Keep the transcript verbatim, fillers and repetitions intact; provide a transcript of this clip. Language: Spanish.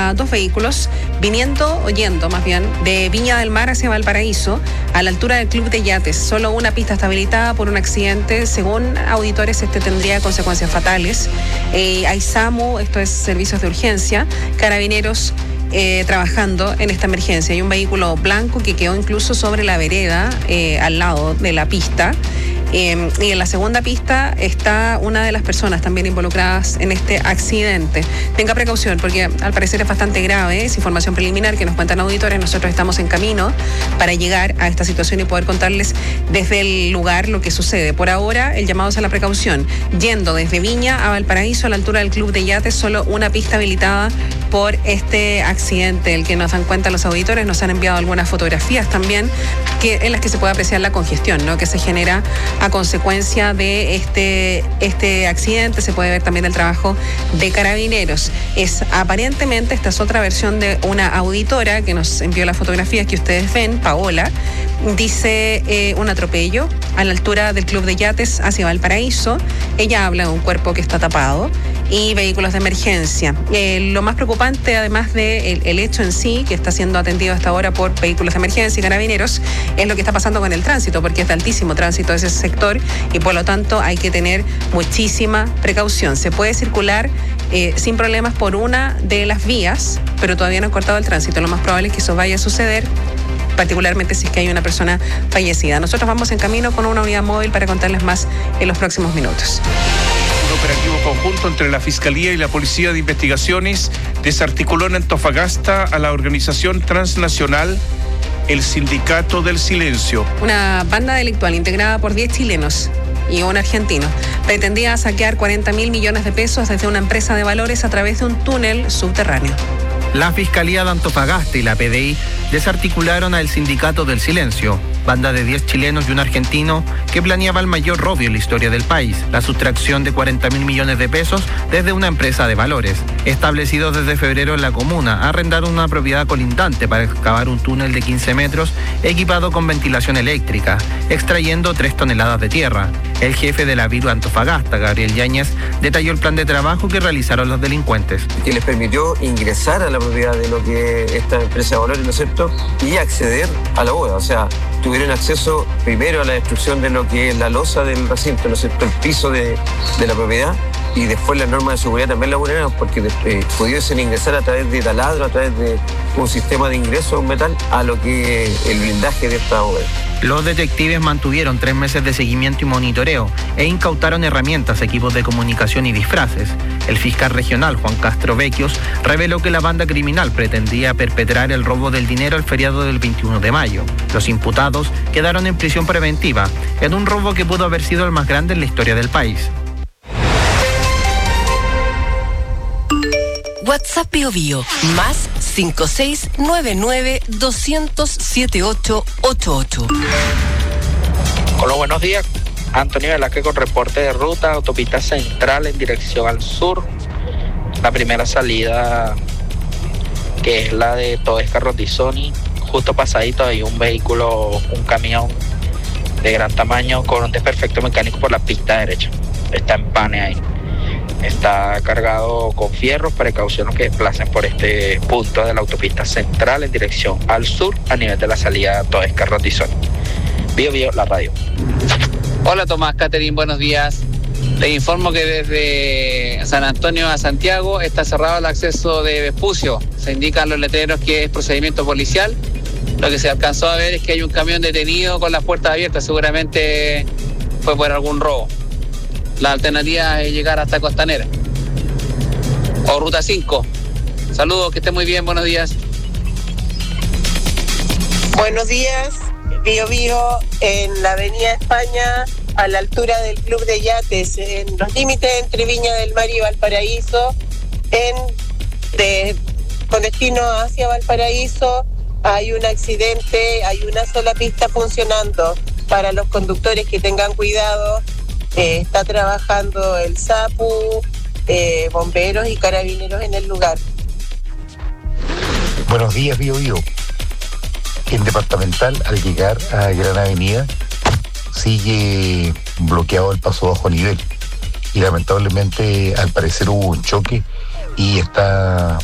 a dos vehículos viniendo, o yendo más bien, de Viña del Mar hacia Valparaíso, a la altura del Club de Yates. Solo una pista está habilitada por un accidente. Según auditores, este tendría consecuencias fatales. Eh, hay SAMU, esto es servicios de urgencia, carabineros eh, trabajando en esta emergencia. Hay un vehículo blanco que quedó incluso sobre la vereda, eh, al lado de la pista. Eh, y en la segunda pista está una de las personas también involucradas en este accidente. Tenga precaución porque al parecer es bastante grave, es información preliminar que nos cuentan auditores. Nosotros estamos en camino para llegar a esta situación y poder contarles desde el lugar lo que sucede. Por ahora, el llamado es a la precaución. Yendo desde Viña a Valparaíso, a la altura del Club de Yates, solo una pista habilitada por este accidente, el que nos dan cuenta los auditores. Nos han enviado algunas fotografías también que, en las que se puede apreciar la congestión, ¿no?, que se genera a consecuencia de este, este accidente. Se puede ver también el trabajo de carabineros. Es aparentemente, esta es otra versión de una auditora que nos envió las fotografías que ustedes ven, Paola. Dice eh, un atropello a la altura del Club de Yates hacia Valparaíso. Ella habla de un cuerpo que está tapado y vehículos de emergencia. Eh, lo más preocupante, además del de el hecho en sí, que está siendo atendido hasta ahora por vehículos de emergencia y carabineros, es lo que está pasando con el tránsito, porque es de altísimo tránsito ese sector y por lo tanto hay que tener muchísima precaución. Se puede circular eh, sin problemas por una de las vías, pero todavía no han cortado el tránsito. Lo más probable es que eso vaya a suceder, particularmente si es que hay una persona fallecida. Nosotros vamos en camino con una unidad móvil para contarles más en los próximos minutos. Un operativo conjunto entre la Fiscalía y la Policía de Investigaciones desarticuló en Antofagasta a la organización transnacional El Sindicato del Silencio. Una banda delictual integrada por diez chilenos y un argentino pretendía saquear cuarenta mil millones de pesos desde una empresa de valores a través de un túnel subterráneo. La Fiscalía de Antofagasta y la P D I desarticularon a El Sindicato del Silencio, banda de diez chilenos y un argentino que planeaba el mayor robo en la historia del país, la sustracción de cuarenta mil millones de pesos desde una empresa de valores. Establecidos desde febrero en la comuna, arrendaron una propiedad colindante para excavar un túnel de quince metros equipado con ventilación eléctrica, extrayendo tres toneladas de tierra. El jefe de la Viru Antofagasta, Gabriel Yáñez, detalló el plan de trabajo que realizaron los delincuentes. Que les permitió ingresar a la propiedad de lo que esta empresa de valores, ¿no es cierto?, y acceder a la bóveda. O sea, tuvieron acceso primero a la destrucción de lo que es la losa del recinto, ¿no es cierto?, el piso de, de la propiedad, y después las normas de seguridad también la vulneraron porque eh, pudiesen ingresar a través de taladro, a través de un sistema de ingreso de un metal a lo que es el blindaje de esta bóveda. Los detectives mantuvieron tres meses de seguimiento y monitoreo e incautaron herramientas, equipos de comunicación y disfraces. El fiscal regional, Juan Castro Vecchios, reveló que la banda criminal pretendía perpetrar el robo del dinero al feriado del veintiuno de mayo. Los imputados quedaron en prisión preventiva en un robo que pudo haber sido el más grande en la historia del país. WhatsApp Bio Bio, más cinco seis nueve nueve dos cero cero siete ocho ocho ocho. Hola, buenos días. Antonio Velázquez con reporte de ruta, autopista central en dirección al sur. La primera salida, que es la de Toesca Rondizoni, justo pasadito hay un vehículo, un camión de gran tamaño con un desperfecto mecánico por la pista derecha. Está en pane ahí. Está cargado con fierros, precaución los que desplacen por este punto de la autopista central en dirección al sur a nivel de la salida Toesca Rondizoni. Bio Bio, la radio. Hola Tomás, Catherine, buenos días. Les informo que desde San Antonio a Santiago está cerrado el acceso de Vespucio. Se indican los letreros que es procedimiento policial. Lo que se alcanzó a ver es que hay un camión detenido con las puertas abiertas, seguramente fue por algún robo. La alternativa es llegar hasta Costanera o Ruta cinco. Saludos, que estén muy bien, buenos días. Buenos días, Bio Bio, en la Avenida España, a la altura del Club de Yates, en los límites entre Viña del Mar y Valparaíso, en de, con destino hacia Valparaíso, hay un accidente, hay una sola pista funcionando. Para los conductores que tengan cuidado, Eh, está trabajando el SAPU, eh, bomberos y carabineros en el lugar. Buenos días, Bio Bio. En Departamental, al llegar a Gran Avenida, sigue bloqueado el paso bajo nivel. Y lamentablemente, al parecer, hubo un choque y está